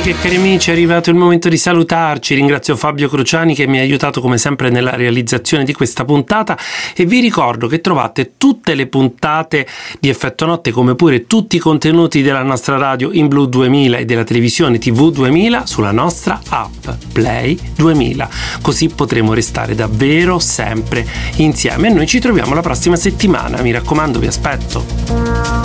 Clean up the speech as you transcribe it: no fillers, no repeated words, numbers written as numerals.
amiche e cari amici, è arrivato il momento di salutarci. Ringrazio Fabio Crociani che mi ha aiutato come sempre nella realizzazione di questa puntata e vi ricordo che trovate tutte le puntate di Effetto Notte come pure tutti i contenuti della nostra radio in Blu 2000 e della televisione TV 2000 sulla nostra app Play 2000, così potremo restare davvero sempre insieme e noi ci troviamo la prossima settimana, mi raccomando, vi aspetto.